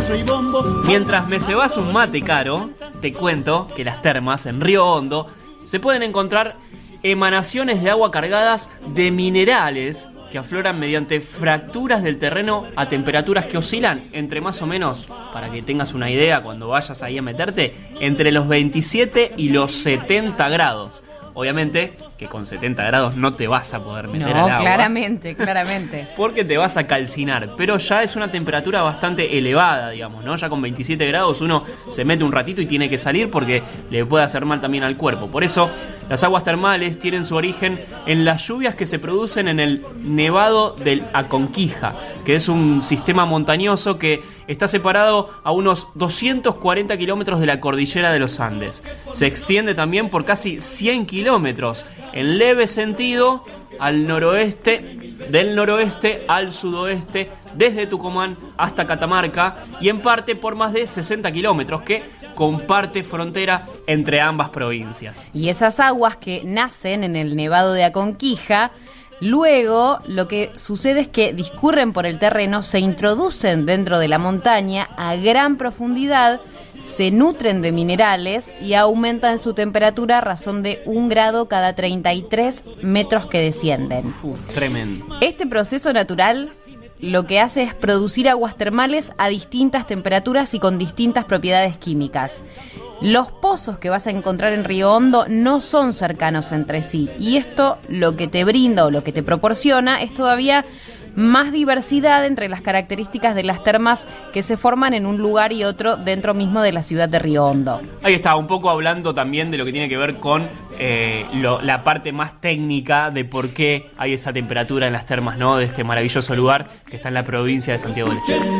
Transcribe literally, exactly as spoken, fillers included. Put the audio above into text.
Mientras me cebas un mate caro, te cuento que las termas en Río Hondo se pueden encontrar emanaciones de agua cargadas de minerales que afloran mediante fracturas del terreno a temperaturas que oscilan entre más o menos, para que tengas una idea cuando vayas ahí a meterte, entre los veintisiete y los setenta grados. Obviamente que con setenta grados no te vas a poder meter no, al agua. claramente, claramente. Porque te vas a calcinar, pero ya es una temperatura bastante elevada, digamos, ¿no? Ya con veintisiete grados uno se mete un ratito y tiene que salir porque le puede hacer mal también al cuerpo. Por eso, las aguas termales tienen su origen en las lluvias que se producen en el Nevado del Aconquija, que es un sistema montañoso que está separado a unos doscientos cuarenta kilómetros de la cordillera de los Andes. Se extiende también por casi cien kilómetros, en leve sentido al noroeste, del noroeste al sudoeste, desde Tucumán hasta Catamarca, y en parte por más de sesenta kilómetros, que comparte frontera entre ambas provincias. Y esas aguas que nacen en el Nevado de Aconquija, luego lo que sucede es que discurren por el terreno, se introducen dentro de la montaña a gran profundidad, se nutren de minerales y aumentan su temperatura a razón de un grado cada treinta y tres metros que descienden. Uf, tremendo. Este proceso natural lo que hace es producir aguas termales a distintas temperaturas y con distintas propiedades químicas. Los pozos que vas a encontrar en Río Hondo no son cercanos entre sí, y esto lo que te brinda o lo que te proporciona es todavía más diversidad entre las características de las termas que se forman en un lugar y otro dentro mismo de la ciudad de Río Hondo. Ahí está, un poco hablando también de lo que tiene que ver con eh, lo, la parte más técnica de por qué hay esa temperatura en las termas, ¿no? De este maravilloso lugar que está en la provincia de Santiago del Estero.